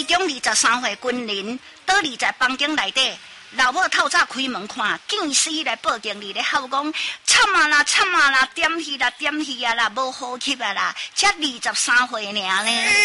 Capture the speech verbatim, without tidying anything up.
其中二十三岁军人倒立在房间内底。老母透早开门看，见死来报警，你咧喊讲惨啊啦惨啊啦，点去啦点去啊啦，无呼吸啊啦，才二十三岁尔呢。